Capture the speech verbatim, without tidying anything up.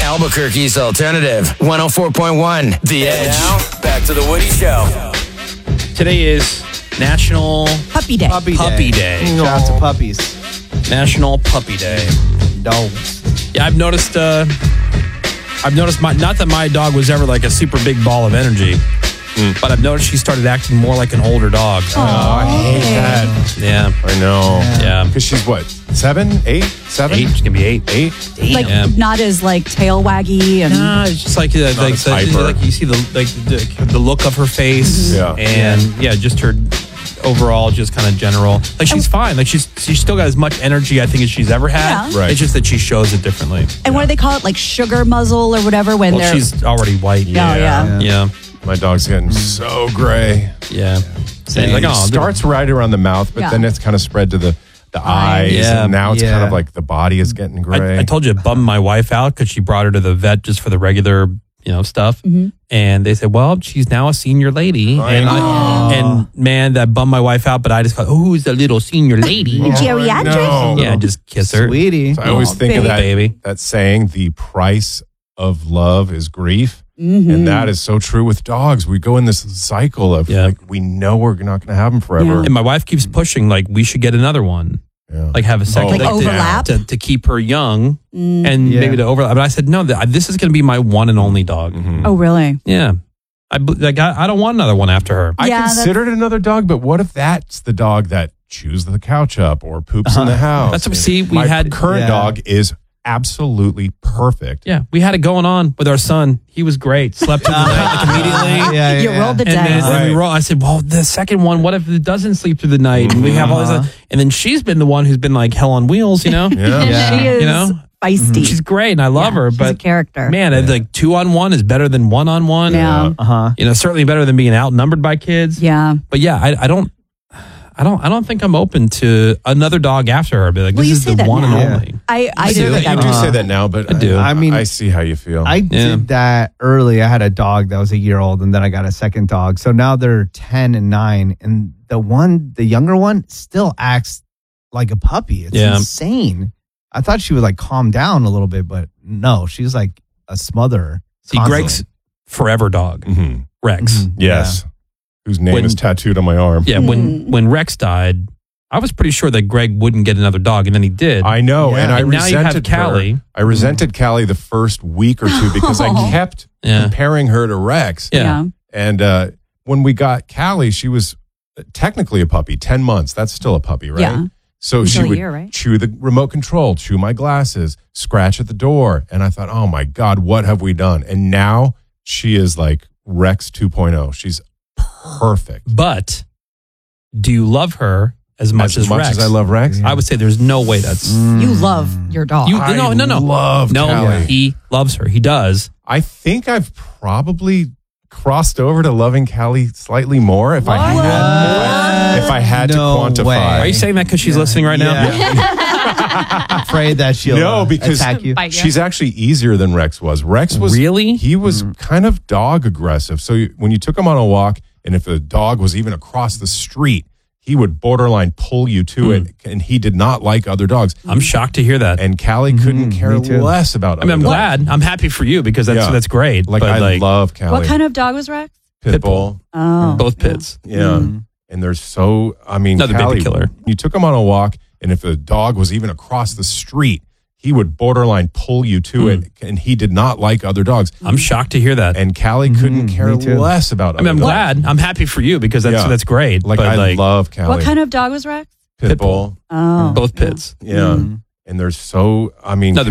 Albuquerque's alternative. one oh four point one, The Edge. And now, back to the Woody Show. Today is National Puppy Day. Puppy, Puppy Day. Day. Shout out to puppies. National Puppy Day. Dogs. Yeah, I've noticed. Uh, I've noticed. My not that my dog was ever like a super big ball of energy, mm. but I've noticed she started acting more like an older dog. Oh, I hate that. Yeah, I know. Yeah, because she's what, seven, eight, seven? Eight. She's gonna be eight. Eight. Like Yeah. not as like tail waggy and Nah, it's just like uh, like, a so- typer. like you see the like the, the look of her face, Yeah. and yeah, just her overall, just kind of general. Like she's fine. Like she's she's still got as much energy I think as she's ever had. Yeah. Right. It's just that she shows it differently. and what do they call it? Like sugar muzzle or whatever when Well, they're she's already white. Oh, yeah. Yeah. My dog's getting so gray. Yeah. And Like, it oh, starts right around the mouth, but Yeah. then it's kind of spread to the, the eyes. Yeah. And now it's Yeah. kind of like the body is getting gray. I, I told you it bummed my wife out because she brought her to the vet just for the regular, you know, stuff. Mm-hmm. And they said, well, she's now a senior lady. I and, know. I, and man, that bummed my wife out. But I just thought, oh, who's the little senior lady? geriatric. No. Yeah, just kiss her. Sweetie. So I always Oh, think of baby. that, Baby. that saying, the price of love is grief. Mm-hmm. And that is so true with dogs. We go in this cycle of Yeah. like, we know we're not going to have them forever. And my wife keeps pushing, like, we should get another one. Yeah. Like, have a second. Like to- overlap? To, to keep her young Mm. and Yeah. maybe to overlap. But I said, no, th- this is going to be my one and only dog. Mhm. Oh, really? Yeah. I, bel- like, I, I don't want another one after her. I Yeah, that's- considered another dog, but what if that's the dog that chews the couch up or poops in the house? That's what- see, we My had- current Yeah. dog is absolutely perfect. Yeah, we had it going on with our son. He was great. Slept through the night like immediately. Yeah, yeah, You yeah. rolled the And then, dice. then we Right. roll. I said, "Well, the second one. What if it doesn't sleep through the night?" And we have all Uh-huh. this. And then she's been the one who's been like hell on wheels. You know, Yeah. Yeah. She is You know? feisty. she's great, and I love Yeah, her. she's But a character. man, it's like two on one is better than one on one. Yeah. Uh-huh. You know, certainly better than being outnumbered by kids. Yeah. But yeah, I, I don't. I don't. I don't think I'm open to another dog after her. Be like, Well, this you is say the that one now. and only. I, I You do do, think you I do would. say that now, but I do. I, I mean, I see how you feel. I Yeah. did that early. I had a dog that was a year old, and then I got a second dog. So now they're ten and nine, and the one, the younger one, still acts like a puppy. It's Yeah. insane. I thought she would like calm down a little bit, but no, she's like a smotherer. See, constantly. Greg's forever dog, Mhm. Rex. Mhm. Yes. Whose name When- is tattooed on my arm. Yeah, when when Rex died, I was pretty sure that Greg wouldn't get another dog, and then he did. I know, Yeah. and I And now you have resented Callie. her. I resented Callie the first week or two because I kept Yeah. comparing her to Rex. Yeah. And uh, when we got Callie, she was technically a puppy, ten months. That's still a puppy, right? Yeah. So Until she a would year, right? chew the remote control, chew my glasses, scratch at the door. And I thought, oh my God, what have we done? And now she is like Rex two point oh. She's perfect. But do you love her as much as, as much Rex? as I love Rex. I would say there's no way that's You love your dog. you. I No, no, no, love no. Callie. He loves her. He does. I think I've probably crossed over to loving Callie slightly more if I had if I, if I had No to quantify. way. Are you saying that because she's listening right now? Yeah. Afraid that she'll No, uh, because attack you. Bite you. she's actually easier than Rex was. Rex was Really? he was kind of dog aggressive. So you, when you took him on a walk, and if a dog was even across the street, he would borderline pull you to it, and he did not like other dogs. I'm shocked to hear that. And Callie couldn't care me too. less about. I mean, I'm other glad. I'm happy for you because that's Yeah. that's great. Like but I like love Callie. What kind of dog was Rex? pit bull? Oh. both pits. Yeah, and they're so. I mean, Another baby Callie, killer. You took him on a walk, and if a dog was even across the street, he would borderline pull you to Hmm. it, and he did not like other dogs. I'm shocked to hear that. And Callie couldn't care me too. less about. I mean, I'm other glad. I'm happy for you because that's Yeah. that's great. Like but I like love Callie. What kind of dog was Rex? pit bull? Oh. both pits. Yeah, and they're so. I mean, Another